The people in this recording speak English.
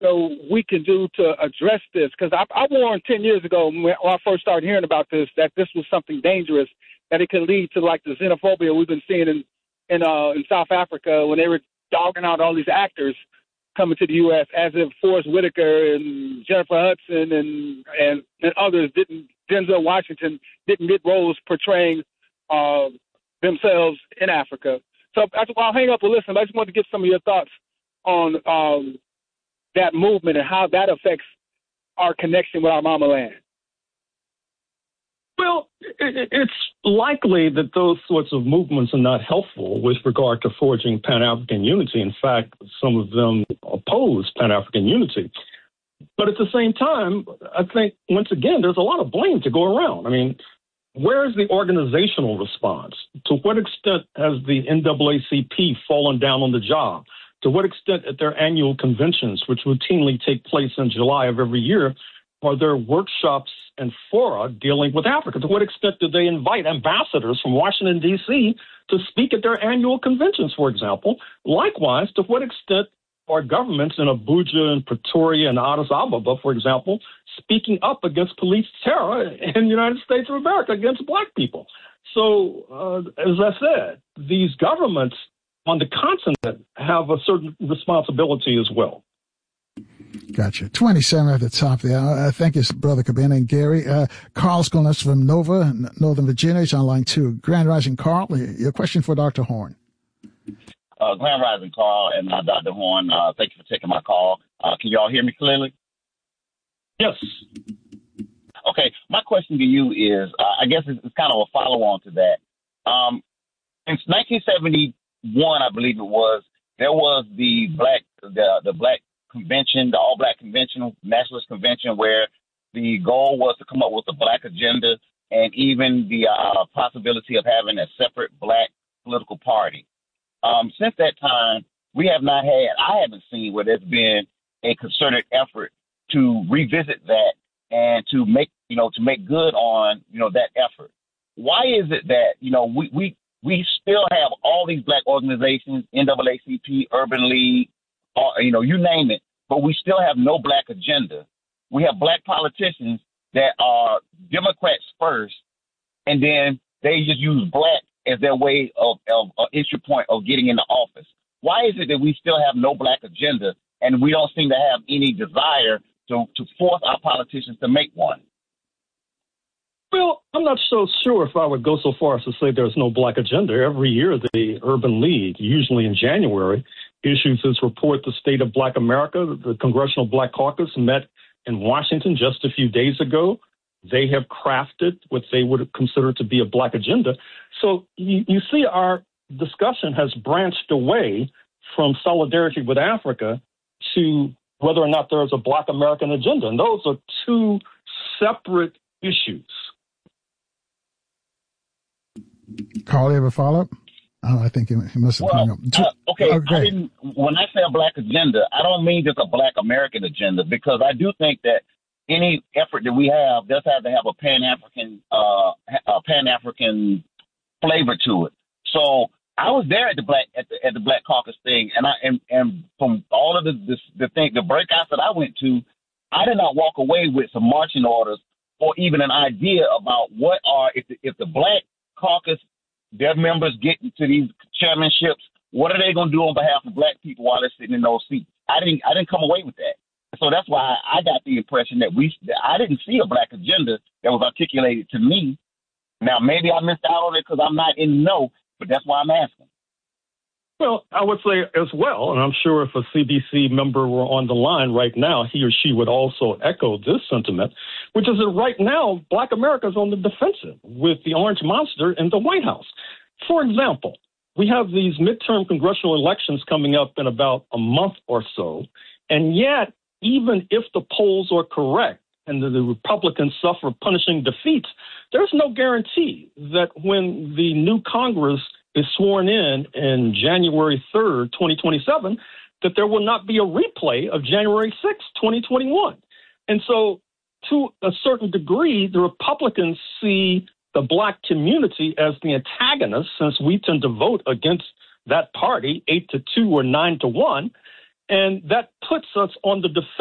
we can do to address this? Because I warned 10 years ago when I first started hearing about this that this was something dangerous, that it could lead to like the xenophobia we've been seeing in South Africa when they were dogging out all these actors coming to the U.S. as if Forrest Whitaker and Jennifer Hudson and others Denzel Washington didn't get roles portraying themselves in Africa. So I'll hang up and listen. I just wanted to get some of your thoughts on that movement and how that affects our connection with our mama land. Well, it's likely that those sorts of movements are not helpful with regard to forging Pan-African unity. In fact, some of them oppose Pan-African unity. But at the same time, I think, once again, there's a lot of blame to go around. I mean, where is the organizational response? To what extent has the NAACP fallen down on the job? To what extent at their annual conventions, which routinely take place in July of every year, are there workshops and fora dealing with Africa? To what extent do they invite ambassadors from Washington, D.C. to speak at their annual conventions, for example? Likewise, to what extent are governments in Abuja and Pretoria and Addis Ababa, for example, speaking up against police terror in the United States of America against black people? So, as I said, these governments on the continent have a certain responsibility as well. Gotcha. 27 at the top there. Thank you, Brother Cabana and Gary. Carl Skolnick from Nova, Northern Virginia, is on line 2. Grand Rising, Carl. Your question for Dr. Horne. Grand Rising, Carl, and Dr. Horne. Thank you for taking my call. Can you all hear me clearly? Yes. Okay. My question to you is, I guess it's kind of a follow-on to that. Since 1971, I believe it was, there was the Black Convention, the All Black Convention, Nationalist Convention, where the goal was to come up with a black agenda and even the possibility of having a separate black political party. Since that time, I haven't seen where there's been a concerted effort to revisit that and to make good on, that effort. Why is it that, we still have all these black organizations, NAACP, Urban League, you name it, but we still have no black agenda. We have black politicians that are Democrats first, and then they just use black as their way of entry point of getting into office. Why is it that we still have no black agenda and we don't seem to have any desire to force our politicians to make one? Well, I'm not so sure if I would go so far as to say there's no black agenda. Every year, the Urban League, usually in January, issues its report, The State of Black America. The Congressional Black Caucus met in Washington just a few days ago. They have crafted what they would consider to be a black agenda. So you see our discussion has branched away from solidarity with Africa to whether or not there's a black American agenda. And those are two separate issues. Carl, you have a follow-up? Oh, I think he must have hung up. When I say a black agenda, I don't mean just a black American agenda, because I do think that any effort that we have does have to have a Pan-African flavor to it. So I was there at the Black Caucus thing, and from all of the breakouts that I went to, I did not walk away with some marching orders or even an idea about if the Black Caucus, their members get into these chairmanships, what are they going to do on behalf of black people while they're sitting in those seats? I didn't come away with that. So that's why I got the impression that I didn't see a black agenda that was articulated to me. Now, maybe I missed out on it because I'm not in the know, but that's why I'm asking. Well, I would say as well, and I'm sure if a CBC member were on the line right now, he or she would also echo this sentiment, which is that right now, Black America is on the defensive with the Orange Monster in the White House. For example, we have these midterm congressional elections coming up in about a month or so, and yet, even if the polls are correct and the Republicans suffer punishing defeats, there's no guarantee that when the new Congress is sworn in January 3rd, 2027, that there will not be a replay of January 6th, 2021. And so to a certain degree, the Republicans see the black community as the antagonist, since we tend to vote against that party 8-2 or 9-1. And that puts us on the defense